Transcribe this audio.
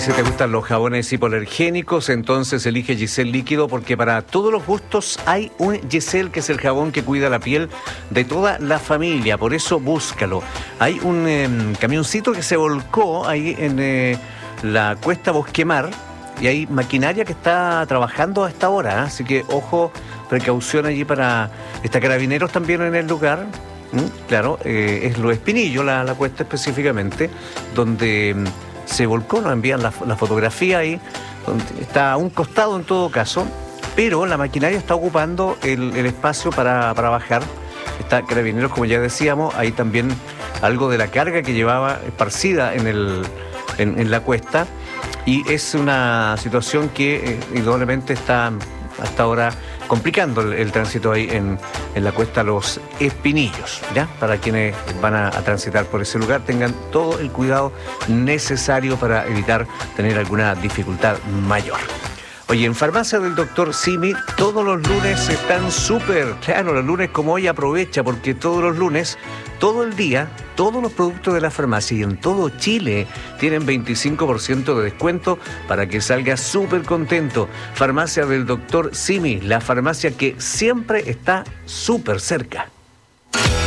si te gustan los jabones hipoalergénicos, entonces elige Giselle Líquido, porque para todos los gustos hay un Giselle, que es el jabón que cuida la piel de toda la familia. Por eso búscalo. Hay un camioncito que se volcó ahí en la cuesta Bosquemar y hay maquinaria que está trabajando a esta hora, ¿eh? Así que ojo, precaución allí para... Está Carabineros también en el lugar. Claro, es Lo Espinillo, la cuesta específicamente, donde se volcó. Nos envían la fotografía ahí, donde está a un costado en todo caso, pero la maquinaria está ocupando el espacio para bajar. Está Carabineros, como ya decíamos, hay también algo de la carga que llevaba esparcida en la cuesta, y es una situación que indudablemente está hasta ahora complicando el tránsito ahí en la cuesta Los Espinillos, ¿ya? Para quienes van a transitar por ese lugar, tengan todo el cuidado necesario para evitar tener alguna dificultad mayor. Oye, en Farmacia del Dr. Simi todos los lunes están súper. Claro, los lunes como hoy aprovecha, porque todos los lunes, todo el día, todos los productos de la farmacia y en todo Chile tienen 25% de descuento para que salgas súper contento. Farmacia del Dr. Simi, la farmacia que siempre está súper cerca.